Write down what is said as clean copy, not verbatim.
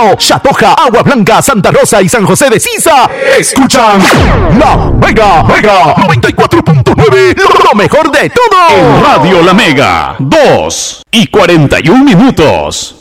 Chatoja, Agua Blanca, Santa Rosa y San José de Sisa. Escuchan La Mega 94.9, lo mejor de todo. En Radio La Mega, 2:41.